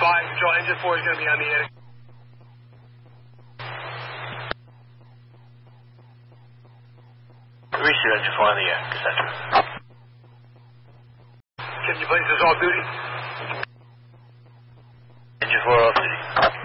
5, Control, engine 4 is going to be on the edge. Receive engine 4 on the air, Cassandra. Can you place this off duty? Engine 4 off duty.